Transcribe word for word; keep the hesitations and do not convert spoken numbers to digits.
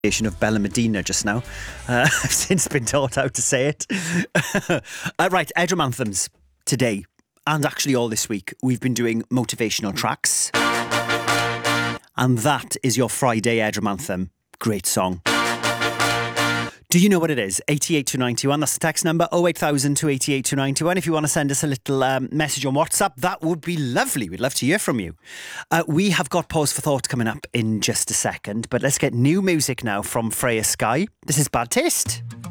of Bella Medina just now. Uh, I've since been taught how to say it. uh, right, Edrum Anthems today, and actually all this week, we've been doing motivational tracks. And that is your Friday Edrum Anthem. Great song. Do you know what it is? eight eight two nine one. That's the text number. oh eight thousand two eight eight two nine one. If you want to send us a little um, message on WhatsApp, that would be lovely. We'd love to hear from you. Uh, we have got Pause for Thought coming up in just a second, but let's get new music now from Freya Sky. This is Bad Taste.